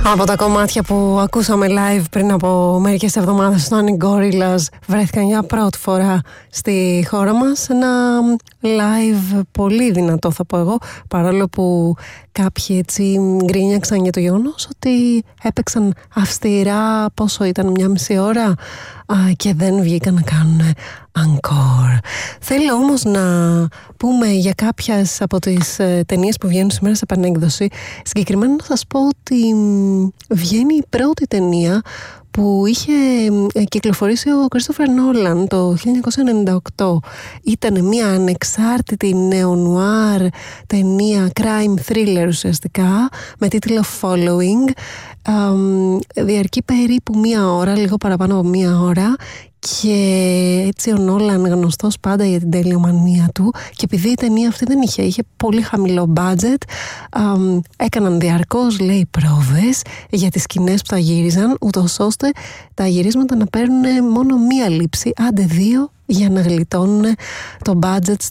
Από τα κομμάτια που ακούσαμε live πριν από μερικές εβδομάδες στο Sonic Gorillas βρέθηκαν για πρώτη φορά στη χώρα μας. Ένα live πολύ δυνατό θα πω εγώ, παρόλο που κάποιοι έτσι γκρίνιαξαν για το γεγονός ότι έπαιξαν αυστηρά, πόσο ήταν, 1,5 ώρα και δεν βγήκαν να κάνουν encore. Θέλω όμως να πούμε για κάποιες από τις ταινίες που βγαίνουν σήμερα σε επανέκδοση. Συγκεκριμένα να σας πω ότι βγαίνει η πρώτη ταινία που είχε κυκλοφορήσει ο Κρίστοφερ Νόλαν το 1998. Ήταν μια ανεξάρτητη νεονουάρ ταινία, crime thriller ουσιαστικά, με τίτλο Following. Διαρκεί περίπου 1 ώρα, λίγο παραπάνω από 1 ώρα, και έτσι ο Νόλαν γνωστός πάντα για την τελειομανία του, και επειδή η ταινία αυτή δεν είχε πολύ χαμηλό budget, έκαναν διαρκώς, λέει, πρόβες για τις σκηνές που θα γύριζαν, ούτως ώστε τα γυρίσματα να παίρνουν μόνο 1 λήψη, άντε 2, για να γλιτώνουν το budget